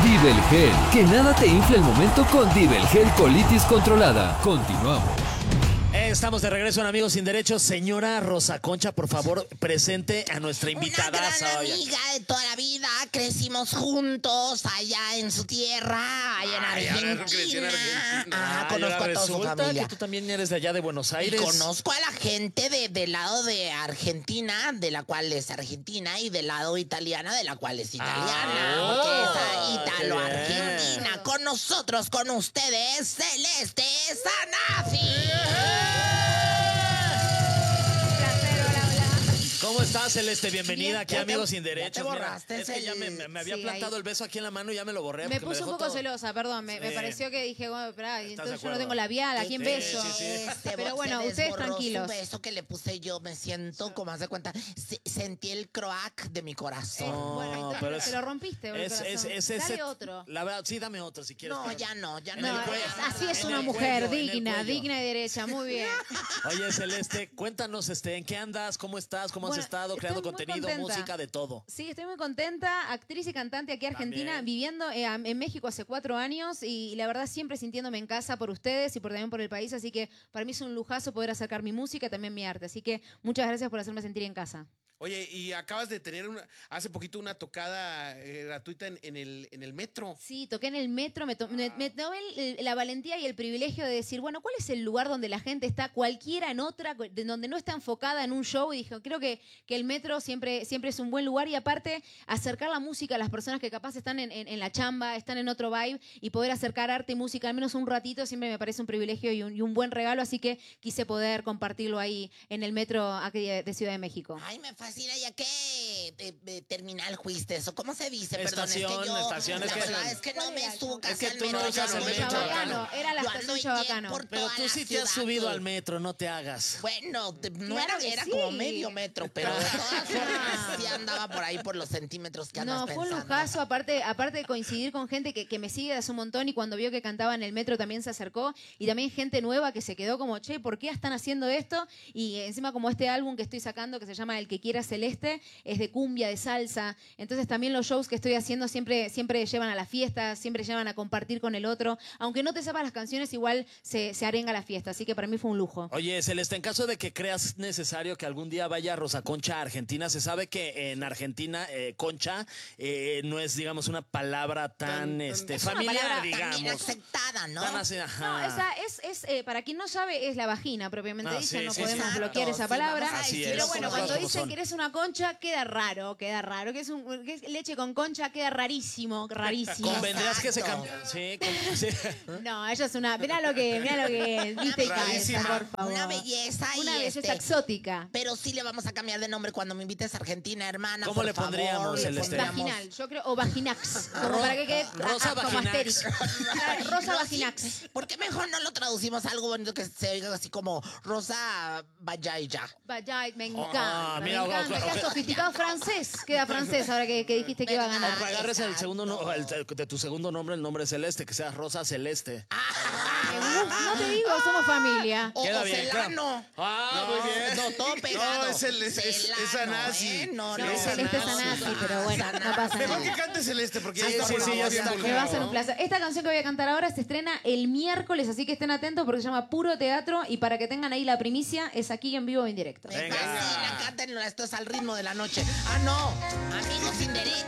Dibelgel. Que nada te infle el momento con Dibelgel Colitis Controlada. Continuamos. Estamos de regreso en Amigos Sin Derechos. Señora Rosa Concha, por favor, presente a nuestra invitada. Una gran amiga de toda la vida. Crecimos juntos allá en su tierra, allá en Argentina. Conozco a toda su familia. Que tú también eres de allá de Buenos Aires. Y conozco a la gente del lado de Argentina, de la cual es argentina, y del lado italiana, de la cual es italiana. Porque es italo-argentina. Con nosotros, con ustedes, Celeste Sanazzi. ¿Cómo estás, Celeste? Bienvenida aquí a Amigos Sin Derechos. Ya te borraste. Mira, es que ya me había plantado el beso aquí en la mano y ya me lo borré. Me puse un poco celosa, perdón. Me pareció que dije, bueno, espera, entonces yo no tengo labial, ¿a quién beso? Pero bueno, ustedes tranquilos. Un beso que le puse yo, me siento, como haz de cuenta, sentí el croac de mi corazón. Bueno, entonces te lo rompiste, dale otro. La verdad, sí, dame otro si quieres. No, ya no. Así es una mujer digna y derecha, muy bien. Oye, Celeste, cuéntanos, ¿en qué andas? ¿Cómo estás? ¿Cómo has estado creando contenido, música, de todo? Sí, estoy muy contenta, actriz y cantante aquí argentina, También. viviendo en México hace 4 años y la verdad siempre sintiéndome en casa por ustedes y también por el país, así que para mí es un lujazo poder acercar mi música y también mi arte, así que muchas gracias por hacerme sentir en casa. Oye, y acabas de tener hace poquito una tocada gratuita en el metro. Sí, toqué en el metro, me tomé la valentía y el privilegio de decir, bueno, ¿cuál es el lugar donde la gente está, cualquiera en otra, donde no está enfocada en un show? Y dije, creo que el metro siempre es un buen lugar y aparte acercar la música a las personas que capaz están en la chamba, están en otro vibe y poder acercar arte y música al menos un ratito siempre me parece un privilegio y un buen regalo, así que quise poder compartirlo ahí en el metro aquí de Ciudad de México. Ay, me fascina, ya que terminal fuiste eso. ¿Cómo se dice? Estación, Perdón, estación. La verdad es que no me subo Es que casi tú al no metro. usas el metro. Chabacano, era la Yo estación ando Chabacano. por Pero toda tú la sí te has ciudad, subido güey. al metro, no te hagas. Bueno, no Claro que era sí. como medio metro, pero de todas formas sí andaba por ahí por los centímetros que andas No, fue un pensando. lujazo, aparte de coincidir con gente que me sigue de hace un montón y cuando vio que cantaba en el metro también se acercó y también gente nueva que se quedó como, che, ¿por qué están haciendo esto? Y encima como este álbum que estoy sacando que se llama El que quiera Celeste, es de cumbia, de salsa, entonces también los shows que estoy haciendo siempre llevan a la fiesta, siempre llevan a compartir con el otro, aunque no te sepas las canciones igual se arenga la fiesta, así que para mí fue un lujo. Oye, Celeste, en caso de que creas necesario que algún día vaya Rosa Concha a Argentina, se sabe que en Argentina concha no es, digamos, una palabra tan familiar, digamos. También aceptada, ¿no? Tan así, ajá. No, esa es para quien no sabe, es la vagina propiamente dicha, sí, no sí, podemos sí. bloquear Exacto, esa sí, palabra. vamos a Así Pero es, bueno, las cuando cosas como dicen son. que eres una concha, queda raro, que es leche con concha, queda rarísimo. Convendrás que se Exacto. cambie. Sí, No, ella es una, mirá lo que viste y cabeza, por favor. Una belleza Una y belleza exótica. pero sí le vamos a cambiar de nombre cuando me invites a Argentina, hermana. ¿Cómo por le favor, pondríamos, le Celeste? pondríamos- Vaginal, yo creo, o vaginax, como para que quede Rosa como Vaginax. Asterix. Claro, Rosa No, Vaginax. sí, ¿por qué mejor no lo traducimos a algo bonito que se oiga así como Rosa Vallaya? Vaya, me encanta, mira, me encanta. Queda sofisticado francés, queda francés ahora que dijiste que iba a O ganar. que agarres el segundo de tu segundo nombre, el nombre Celeste, que sea Rosa Celeste. No te digo, somos familia. O Queda bien, Celano. Muy bien. No, todo pegado. No, es Sanazzi. No, No, no, Celeste Sanazzi, pero bueno, no pasa Mejor que nada. cante Celeste, porque Sí, ya sí, está sí, ya bien está. vulgar. Me va a ser un placer. Esta canción que voy a cantar ahora se estrena el miércoles, así que estén atentos porque se llama Puro Teatro y para que tengan ahí la primicia, es aquí en vivo o en directo. Me Venga. fascina, cántenlo, esto es al ritmo de la noche. Ah, no, amigos sin derecho.